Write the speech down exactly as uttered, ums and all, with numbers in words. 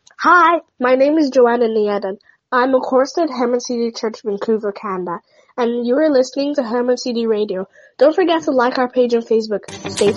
Hi, my name is Joanna Nieden. I'm a chorister at Herman C D Church, Vancouver, Canada, and you are listening to Herman C D Radio. Don't forget to like our page on Facebook. Stay tuned.